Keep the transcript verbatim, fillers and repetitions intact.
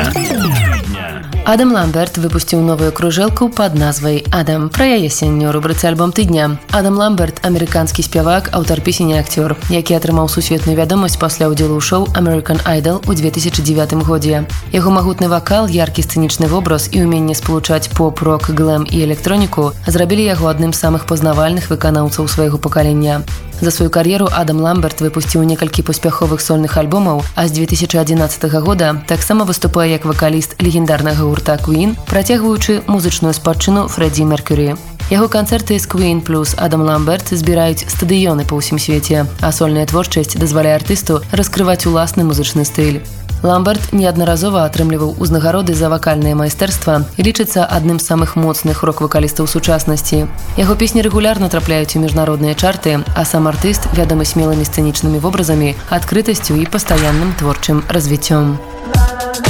дня. Адам Ламберт выпусціў новую кружэлку пад назвай «Адам». Пра яе сёння ў рубрыцы «Альбом тыдня». Адам Ламберт – амерыканскі спявак, аўтар песень і акцёр, які атрымаў сусветную вядомасць пасля ўдзелу ў шоу «American Idol» у две тысячы дзевятым годзе. Яго магутны вакал, яркі сцэнічны вобраз і ўменне спалучаць поп, рок, глэм і электроніку зрабілі яго адным з самых пазнавальных выканаўцаў свайго пакалення. За сваю кар'еру Адам Ламберт выпусціў некалькі паспяховых сольных альбомаў, а з две тысячы адзінаццатага года таксама выступае як вакаліст легендарнага гурта Queen, працягваючы музычную спадчыну Фрэддзі Меркюрі. Яго канцэрты з Queen плюс Адам Ламберт збіраюць стадыёны па ўсім свеце, а сольная творчасць дазваляе артысту раскрываць уласны музычны стыль. Ламберт неаднаразова атрымліваў узнагароды за вакальнае майстэрства і лічыцца адным з самых моцных рок-вакалістаў сучаснасці. Яго песні рэгулярна трапляюць у міжнародныя чарты, а сам артыст вядомы смелымі сцэнічнымі вобразамі, адкрытасцю і пастаянным творчым развіццём.